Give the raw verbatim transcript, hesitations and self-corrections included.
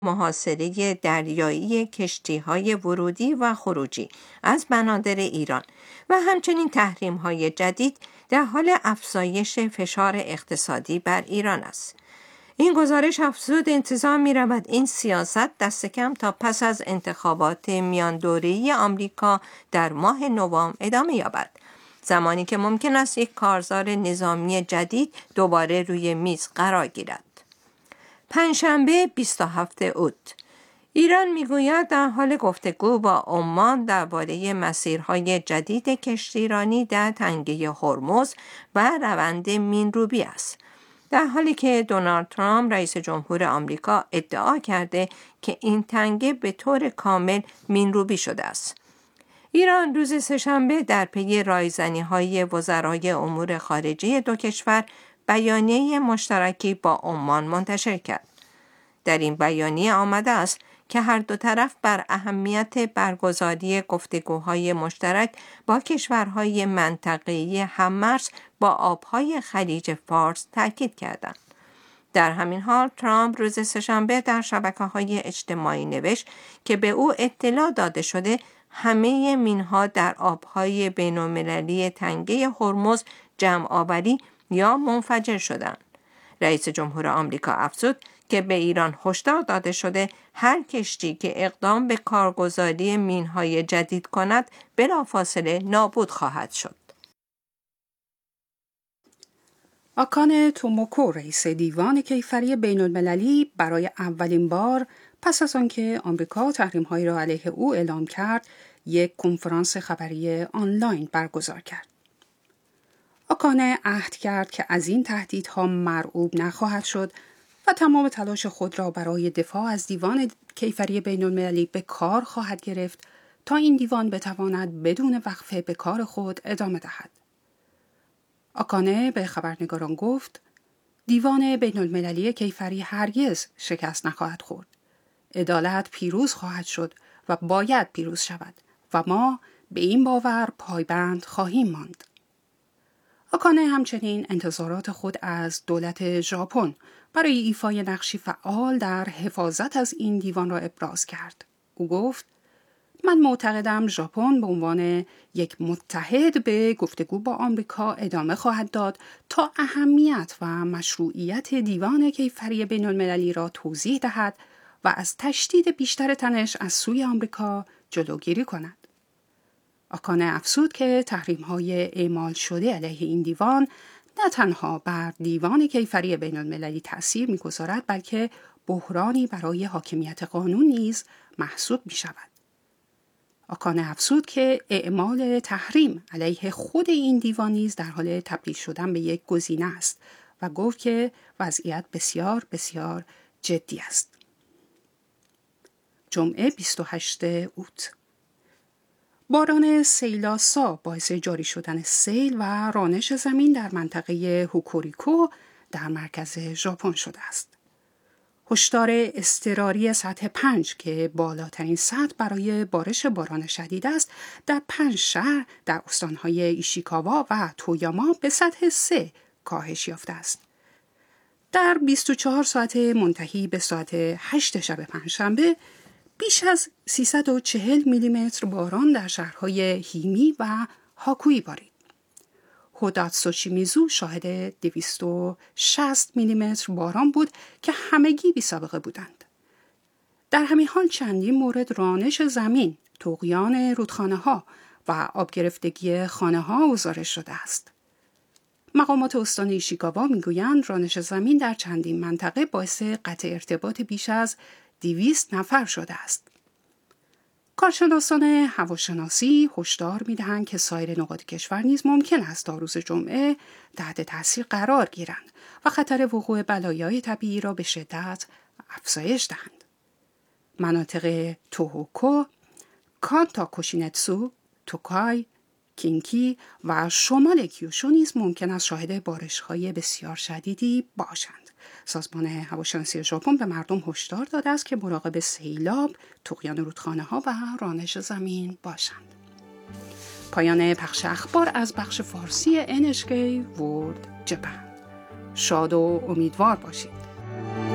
محاصره دریایی کشتی‌های ورودی و خروجی از بنادر ایران و همچنین تحریم‌های جدید در حال افزایش فشار اقتصادی بر ایران است. این گزارش افزود انتظار می‌رود این سیاست دست کم تا پس از انتخابات میان دوره‌ای آمریکا در ماه نوامبر ادامه یابد، زمانی که ممکن است یک کارزار نظامی جدید دوباره روی میز قرار گیرد. پنجشنبه بیست و هفتم اوت ایران میگوید در حال گفتگو با عمان درباره مسیرهای جدید کشتیرانی در تنگه هرمز و روند مین‌روبی است، در حالی که دونالد ترامپ رئیس جمهور آمریکا ادعا کرده که این تنگه به طور کامل مین‌روبی شده است. ایران روز سه‌شنبه در پی رایزنی‌های وزرای امور خارجه دو کشور بیانیه مشترکی با عمان منتشر کرد. در این بیانیه آمده است که هر دو طرف بر اهمیت برگزاری گفتگوهای مشترک با کشورهای منطقه‌ای هم‌مرز با آبهای خلیج فارس تاکید کردند. در همین حال ترامپ روز سه‌شنبه در شبکه‌های اجتماعی نوشت که به او اطلاع داده شده همه مین‌ها در آبهای بین‌المللی تنگه هرمز جمع آوری یا منفجر شدند. رئیس جمهور آمریکا افزود که به ایران هشدار داده شده هر کشتی که اقدام به کارگزاری مین‌های جدید کند بلافاصله نابود خواهد شد. آکانه توموکو رئیس دیوان کیفری بین‌المللی برای اولین بار پس از آنکه آمریکا تحریم‌هایی را علیه او اعلام کرد، یک کنفرانس خبری آنلاین برگزار کرد. آکانه عهد کرد که از این تهدیدها مرعوب نخواهد شد و تمام تلاش خود را برای دفاع از دیوان کیفری بین‌المللی به کار خواهد گرفت تا این دیوان بتواند بدون وقفه به کار خود ادامه دهد. آکانه به خبرنگاران گفت: دیوان بین‌المللی کیفری هرگز شکست نخواهد خورد. عدالت پیروز خواهد شد و باید پیروز شود و ما به این باور پایبند خواهیم ماند. آکانه همچنین انتظارات خود از دولت ژاپن برای ایفای نقشی فعال در حفاظت از این دیوان را ابراز کرد. او گفت: من معتقدم ژاپن به عنوان یک متحد به گفتگو با آمریکا ادامه خواهد داد تا اهمیت و مشروعیت دیوان کیفری بین‌المللی را توضیح دهد و از تشدید بیشتر تنش از سوی آمریکا جلوگیری کند. آکانه افزود که تحریم‌های اعمال شده علیه این دیوان نه تنها بر دیوان کیفری بین‌المللی تأثیر می‌گذارد، بلکه بحرانی برای حاکمیت قانون نیز محسوب می‌شود. آکانه افزود که اعمال تحریم علیه خود این دیوان نیز در حال تبدیل شدن به یک گزینه است و گفت که وضعیت بسیار بسیار جدی است. جمعه بیست و هشتم اوت باران سیلاسا باعث جاری شدن سیل و رانش زمین در منطقه هوکوریکو در مرکز ژاپن شده است. هشدار اضطراری سطح پنج که بالاترین سطح برای بارش باران شدید است، در پنج شهر در استانهای ایشیکاوا و تویاما به سطح سه کاهش یافته است. در بیست و چهار ساعت منتهی به ساعت هشت شب پنجشنبه بیش از سیصد و چهل میلیمتر باران در شهرهای هیمی و هاکوئی بارید. هوداتسوشیمیزو شاهد دویست و شصت میلیمتر باران بود که همگی بی سابقه بودند. در همین حال چندین مورد رانش زمین، طغیان رودخانه‌ها و آب گرفتگی خانه‌ها گزارش شده است. مقامات استان ایشیکاوا میگویند رانش زمین در چندین منطقه باعث قطع ارتباط بیش از دویست نفر شده است. کارشناسان هواشناسی هشدار می‌دهند که سایر نقاط کشور نیز ممکن است تا روز جمعه تحت تاثیر قرار گیرند و خطر وقوع بلایای طبیعی را به شدت افزایش دهند. مناطق توهوکو، کانتا کوشینتسو، توکای، کینکی و شمال کیوشو نیز ممکن است شاهد بارش‌های بسیار شدیدی باشند. سازمان هواشناسی ژاپن به مردم هشدار داده است که مراقب سیلاب، طغیان رودخانه‌ها و رانش زمین باشند. پایان پخش اخبار از بخش فارسی ان اچ کی World Japan. شاد و امیدوار باشید.